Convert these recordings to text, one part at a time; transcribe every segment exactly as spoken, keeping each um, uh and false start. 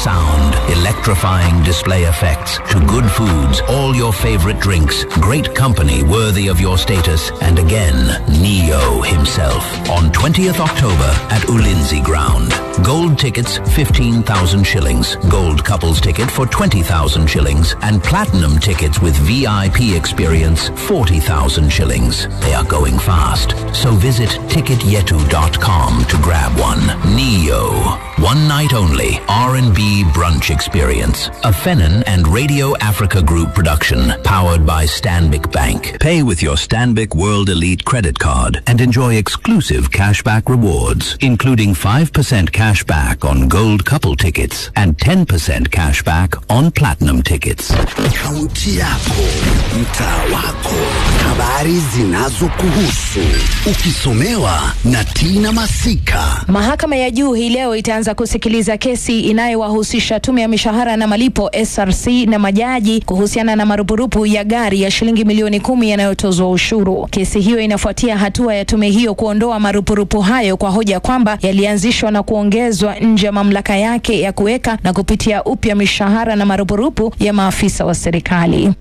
sound, electrifying display effects, to good foods, all your favorite drinks, great company worthy of your status, and again, Neo himself. On twentieth October at Ulinzi Ground. Gold tickets, fifteen thousand shillings. Gold couples ticket for twenty thousand shillings. And platinum tickets with V I P experience, forty thousand shillings. They are going fast. So visit ticket yetu dot com to grab one. Neo. One night only R and B brunch experience. A Fennon and Radio Africa Group production, powered by Stanbic Bank. Pay with your Stanbic World Elite credit card and enjoy exclusive cashback rewards, including five percent cashback on gold couple tickets and ten percent cashback on platinum tickets. Kaunti yako, mtaa wako, habari zinazokuhusu, ukisomewa na Tina Masika. Mahakama ya juu hii leo itaanza kusikiliza kesi inayowahusisha tume ya mishahara na malipo S R C na majaji kuhusiana na marupurupu ya gari ya shilingi milioni kumi yanayotozwa ushuru. Kesi hiyo inafuatia hatua ya tume hiyo kuondoa marupurupu hayo kwa hoja kwamba yalianzishwa na kuongezwa nje ya mamlaka yake ya kuweka na kupitia upya mishahara na marupurupu ya maafisa wa serikali.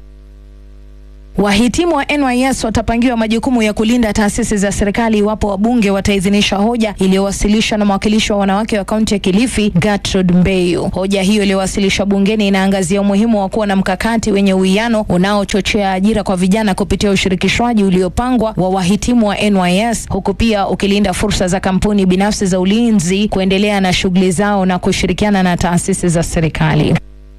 Wahitimu wa N Y S watapangiwa majukumu ya kulinda taasisi za serikali iwapo wabunge wataidhinisha hoja iliyowasilishwa na mwakilishi wa wanawake wa kaunti ya Kilifi, Gertrude Mbeyu. Hoja hiyo iliyowasilishwa bungeni inaangazia umuhimu wa kuwa na mkakati wenye uwiano unaochochea ajira kwa vijana kupitia ushirikishwaji uliopangwa wa wahitimu wa N Y S, huku pia ukilinda fursa za kampuni binafsi za ulinzi kuendelea na shughuli zao na kushirikiana na taasisi za serikali.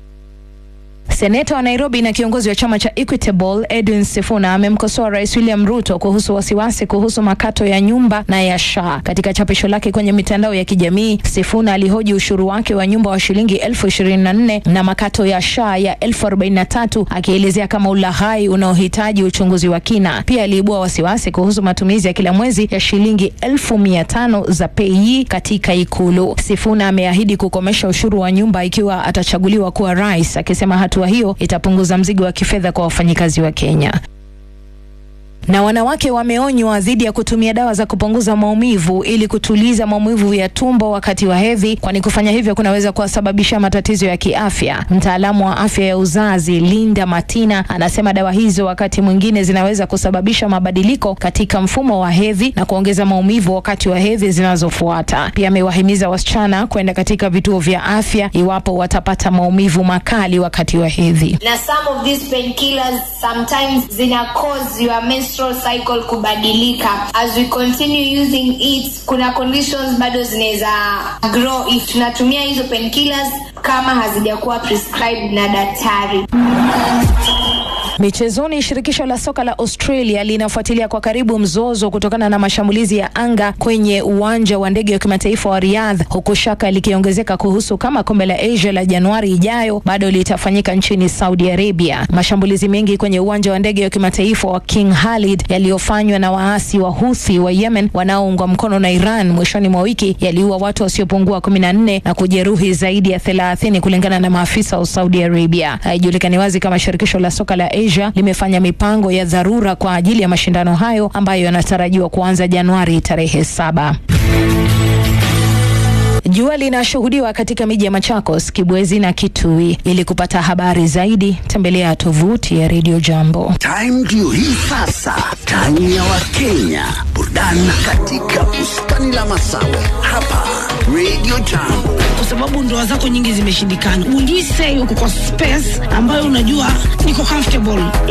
Seneta wa Nairobi na kiongozi wa chama cha Equitable, Edwin Sifuna, amemkosoa Rais William Ruto kuhusu wasiwasi kuhusu makato ya nyumba na ya S H A. Katika chapisho lake kwenye mitandao ya kijamii, Sifuna alihoji ushuru wake wa nyumba wa shilingi elfu ishirini na nne na makato ya S H A ya elfu arobaini na tatu, akielezea kama ulaghai unaohitaji uchunguzi wa kina. Pia aliibua wasiwasi kuhusu matumizi ya kila mwezi ya shilingi elfu mia tano za pei katika ikulu. Sifuna ameahidi kukomesha ushuru wa nyumba ikiwa atachaguliwa kuwa rais, akisema hatua hiyo itapunguza mzigo wa kifedha kwa wafanyikazi wa Kenya. Na wanawake wameonywa dhidi ya kutumia dawa za kupunguza maumivu ili kutuliza maumivu ya tumbo wakati wa hedhi, kwani kufanya hivyo kunaweza kusababisha matatizo ya kiafya. Mtaalamu wa afya ya uzazi Linda Matina anasema dawa hizo wakati mwingine zinaweza kusababisha mabadiliko katika mfumo wa hedhi na kuongeza maumivu wakati wa hedhi zinazofuata. Pia amewahimiza wasichana kwenda katika vituo vya afya iwapo watapata maumivu makali wakati wa hedhi. Na some of these painkillers sometimes zina cause your menstrual cycle kubadilika. As we continue using it, kuna conditions bado zinaweza grow if tunatumia hizo painkillers kama hazijakuwa prescribed na daktari. Michezoni, shirikisho la soka la Australia linafuatilia kwa karibu mzozo kutokana na mashambulizi ya anga kwenye uwanja wa ndege wa kimataifa wa Riyadh, huku shaka likiongezeka kuhusu kama kombe la Asia la Januari ijayo bado litafanyika nchini Saudi Arabia. Mashambulizi mengi kwenye uwanja wa ndege wa kimataifa wa King Khalid yaliyofanywa na waasi wa Houthi wa Yemen wanaoungwa mkono na Iran mwishoni mwa wiki yaliua watu wasiopungua kumi na nne na kujeruhi zaidi ya thelathini kulingana na maafisa wa Saudi Arabia. Haijulikani wazi kama shirikisho la soka la Asia limefanya mipango ya dharura kwa ajili ya mashindano hayo ambayo yanatarajiwa kuanza Januari tarehe saba. Jua linashuhudiwa katika miji ya Machakos, Kibwezi na Kitui. Ili kupata habari zaidi, tembelea tovuti ya Radio Jambo. Time ndio hii sasa. Time ya Wakenya. Burudani katika bustani la Masawe. Hapa Radio Jambo. Kwa sababu ndoa zako nyingi zimeshindikana. Ujise uko kwa space ambayo unajua niko comfortable.